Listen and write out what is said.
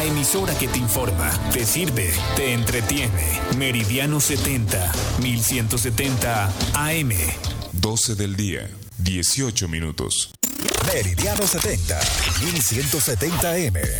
Emisora que te informa, te sirve, te entretiene. Meridiano 70, 1170 AM. 12 del día, 18 minutos. Meridiano 70, 1170 AM.